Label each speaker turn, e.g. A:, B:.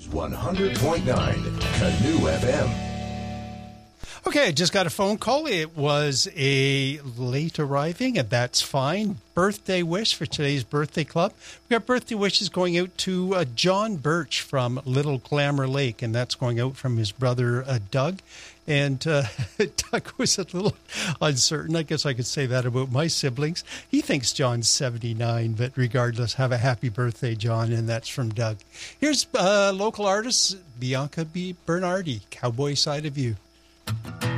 A: 100.9 Canoe FM.
B: Okay, I just got a phone call. It was a late arriving, and that's fine. Birthday wish for today's birthday club. We got birthday wishes going out to John Birch from Little Glamour Lake, and that's going out from his brother Doug. And Doug was a little uncertain. I guess I could say that about my siblings. He thinks John's 79, but regardless, have a happy birthday, John, and that's from Doug. Here's local artist Bianca B. Bernardi, Cowboy Side of You.